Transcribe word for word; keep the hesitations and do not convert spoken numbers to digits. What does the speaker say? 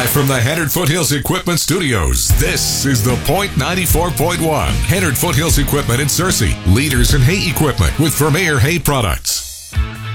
Live from the Hennard Foothills Equipment Studios, this is The Point ninety-four point one. Hennard Foothills Equipment in Searcy. Leaders in hay equipment with Vermeer Hay Products.